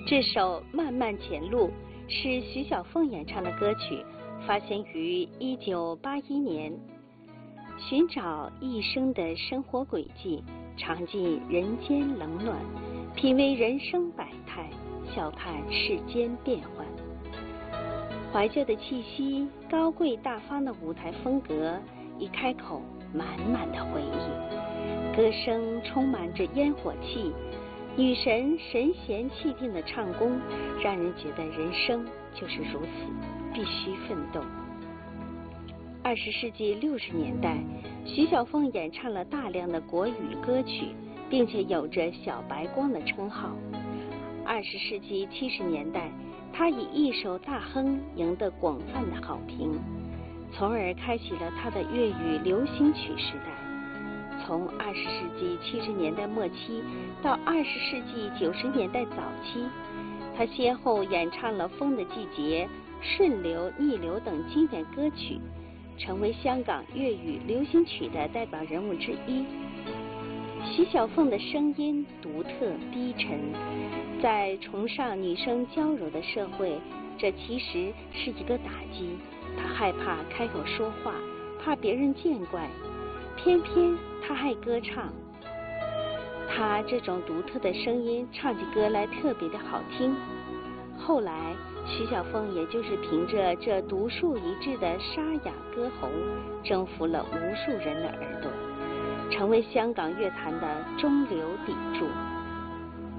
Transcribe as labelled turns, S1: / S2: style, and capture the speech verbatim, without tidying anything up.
S1: 这首《漫漫前路》是徐小凤演唱的歌曲，发行于一九八一年。寻找一生的生活轨迹，尝尽人间冷暖，品味人生百态，笑看世间变幻。怀旧的气息，高贵大方的舞台风格，一开口满满的回忆。歌声充满着烟火气，女神神闲气定的唱功，让人觉得人生就是如此，必须奋斗。二十世纪六十年代，徐小凤演唱了大量的国语歌曲，并且有着小白光的称号。二十世纪七十年代，她以一首大亨赢得广泛的好评，从而开启了她的粤语流行曲时代。从二十世纪七十年代末期到二十世纪九十年代早期，她先后演唱了《风的季节》、《顺流》、《逆流》等经典歌曲，成为香港粤语流行曲的代表人物之一。徐小凤的声音独特低沉，在崇尚女生娇柔的社会，这其实是一个打击。她害怕开口说话，怕别人见怪，偏偏她爱歌唱。她这种独特的声音，唱起歌来特别的好听。后来徐小凤也就是凭着这独树一帜的沙哑歌喉，征服了无数人的耳朵，成为香港乐坛的中流砥柱。